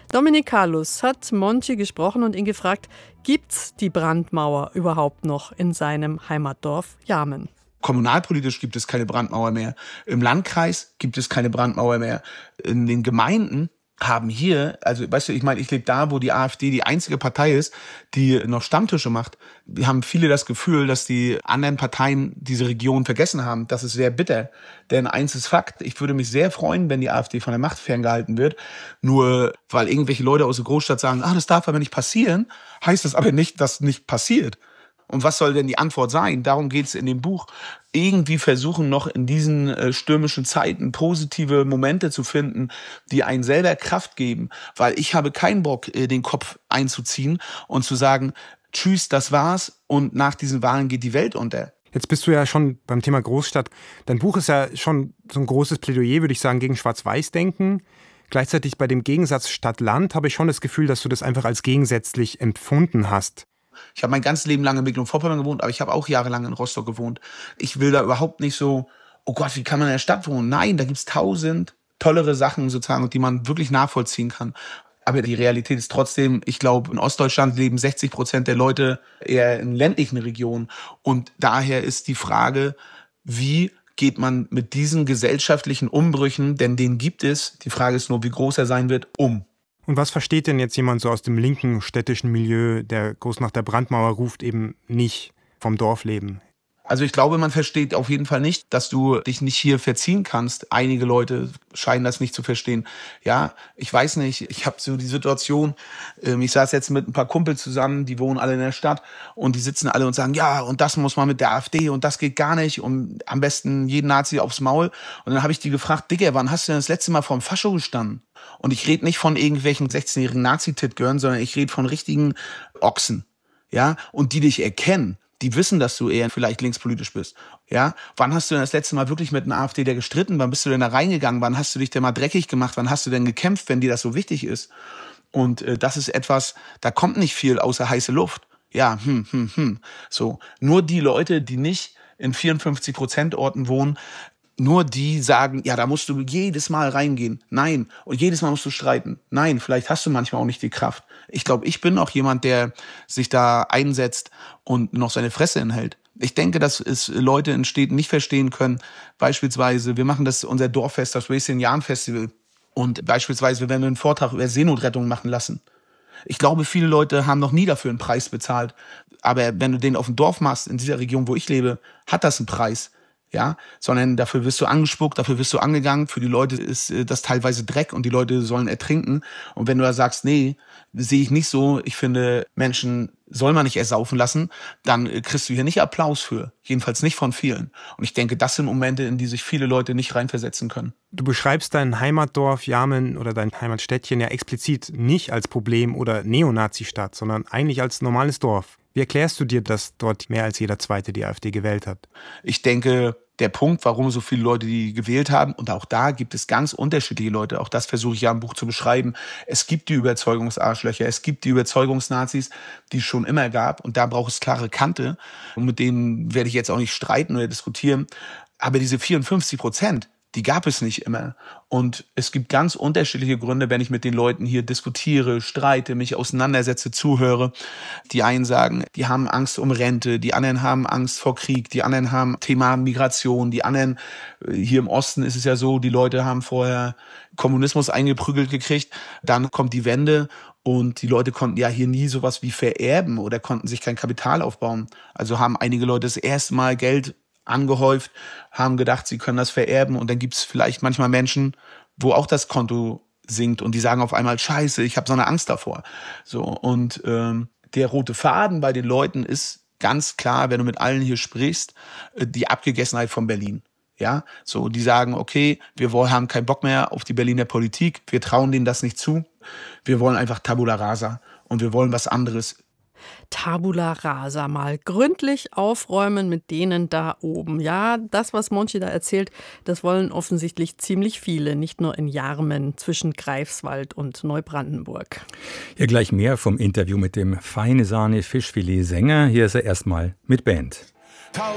Dominik Carlus hat Monchi gesprochen und ihn gefragt, gibt's die Brandmauer überhaupt noch in seinem Heimatdorf Jarmen? Kommunalpolitisch gibt es keine Brandmauer mehr. Im Landkreis gibt es keine Brandmauer mehr. In den Gemeinden haben hier, also weißt du, ich meine, ich lebe da, wo die AfD die einzige Partei ist, die noch Stammtische macht. Wir haben viele das Gefühl, dass die anderen Parteien diese Region vergessen haben. Das ist sehr bitter. Denn eins ist Fakt, ich würde mich sehr freuen, wenn die AfD von der Macht ferngehalten wird. Nur weil irgendwelche Leute aus der Großstadt sagen, das darf aber nicht passieren, heißt das aber nicht, dass nicht passiert. Und was soll denn die Antwort sein? Darum geht's in dem Buch. Irgendwie versuchen noch in diesen stürmischen Zeiten positive Momente zu finden, die einen selber Kraft geben. Weil ich habe keinen Bock, den Kopf einzuziehen und zu sagen, tschüss, das war's und nach diesen Wahlen geht die Welt unter. Jetzt bist du ja schon beim Thema Großstadt. Dein Buch ist ja schon so ein großes Plädoyer, würde ich sagen, gegen Schwarz-Weiß-Denken. Gleichzeitig bei dem Gegensatz Stadt-Land habe ich schon das Gefühl, dass du das einfach als gegensätzlich empfunden hast. Ich habe mein ganzes Leben lang in Mecklenburg-Vorpommern gewohnt, aber ich habe auch jahrelang in Rostock gewohnt. Ich will da überhaupt nicht so, oh Gott, wie kann man in der Stadt wohnen? Nein, da gibt's 1000 tollere Sachen sozusagen, die man wirklich nachvollziehen kann. Aber die Realität ist trotzdem, ich glaube, in Ostdeutschland leben 60% der Leute eher in ländlichen Regionen. Und daher ist die Frage, wie geht man mit diesen gesellschaftlichen Umbrüchen, denn den gibt es, die Frage ist nur, wie groß er sein wird, um. Und was versteht denn jetzt jemand so aus dem linken städtischen Milieu, der groß nach der Brandmauer ruft, eben nicht vom Dorfleben? Also ich glaube, man versteht auf jeden Fall nicht, dass du dich nicht hier verziehen kannst. Einige Leute scheinen das nicht zu verstehen. Ja, ich weiß nicht, ich habe so die Situation, ich saß jetzt mit ein paar Kumpels zusammen, die wohnen alle in der Stadt und die sitzen alle und sagen, ja, und das muss man mit der AfD und das geht gar nicht und am besten jeden Nazi aufs Maul. Und dann habe ich die gefragt, Digga, wann hast du denn das letzte Mal vor dem Fascho gestanden? Und ich rede nicht von irgendwelchen 16-jährigen Nazi-Titgören, sondern ich rede von richtigen Ochsen, ja, und die dich erkennen. Die wissen, dass du eher vielleicht linkspolitisch bist. Ja? Wann hast du denn das letzte Mal wirklich mit einer AfD gestritten? Wann bist du denn da reingegangen? Wann hast du dich denn mal dreckig gemacht? Wann hast du denn gekämpft, wenn dir das so wichtig ist? Und das ist etwas, da kommt nicht viel außer heiße Luft. Ja, So. Nur die Leute, die nicht in 54% Orten wohnen, nur die sagen, ja, da musst du jedes Mal reingehen. Nein. Und jedes Mal musst du streiten. Nein, vielleicht hast du manchmal auch nicht die Kraft. Ich glaube, ich bin auch jemand, der sich da einsetzt und noch seine Fresse hinhält. Ich denke, dass es Leute in Städten nicht verstehen können. Beispielsweise, wir machen unser Dorffest, das Racing-Jahren-Festival. Und beispielsweise werden wir einen Vortrag über Seenotrettung machen lassen. Ich glaube, viele Leute haben noch nie dafür einen Preis bezahlt. Aber wenn du den auf dem Dorf machst, in dieser Region, wo ich lebe, hat das einen Preis. Ja, sondern dafür wirst du angespuckt, dafür wirst du angegangen. Für die Leute ist das teilweise Dreck und die Leute sollen ertrinken. Und wenn du da sagst, nee, sehe ich nicht so, ich finde, Menschen soll man nicht ersaufen lassen, dann kriegst du hier nicht Applaus für. Jedenfalls nicht von vielen. Und ich denke, das sind Momente, in die sich viele Leute nicht reinversetzen können. Du beschreibst dein Heimatdorf Jarmen oder dein Heimatstädtchen ja explizit nicht als Problem- oder Neonazi-Stadt, sondern eigentlich als normales Dorf. Wie erklärst du dir, dass dort mehr als jeder Zweite die AfD gewählt hat? Ich denke, der Punkt, warum so viele Leute die gewählt haben, und auch da gibt es ganz unterschiedliche Leute, auch das versuche ich ja im Buch zu beschreiben. Es gibt die Überzeugungsarschlöcher, es gibt die Überzeugungsnazis, die es schon immer gab, und da braucht es klare Kante. Und mit denen werde ich jetzt auch nicht streiten oder diskutieren. Aber diese 54%, die gab es nicht immer. Und es gibt ganz unterschiedliche Gründe, wenn ich mit den Leuten hier diskutiere, streite, mich auseinandersetze, zuhöre. Die einen sagen, die haben Angst um Rente, die anderen haben Angst vor Krieg, die anderen haben Thema Migration, die anderen, hier im Osten ist es ja so, die Leute haben vorher Kommunismus eingeprügelt gekriegt, dann kommt die Wende und die Leute konnten ja hier nie sowas wie vererben oder konnten sich kein Kapital aufbauen. Also haben einige Leute das erste Mal Geld angehäuft, haben gedacht, sie können das vererben und dann gibt es vielleicht manchmal Menschen, wo auch das Konto sinkt und die sagen auf einmal, scheiße, ich habe so eine Angst davor. So, und der rote Faden bei den Leuten ist ganz klar, wenn du mit allen hier sprichst, die Abgegessenheit von Berlin. Ja, so, die sagen, okay, wir haben keinen Bock mehr auf die Berliner Politik, wir trauen denen das nicht zu, wir wollen einfach Tabula Rasa und wir wollen was anderes. Tabula rasa, mal gründlich aufräumen mit denen da oben. Ja, das, was Monchi da erzählt, das wollen offensichtlich ziemlich viele, nicht nur in Jarmen zwischen Greifswald und Neubrandenburg. Ja, gleich mehr vom Interview mit dem Feine Sahne Fischfilet Sänger. Hier ist er erstmal mit Band.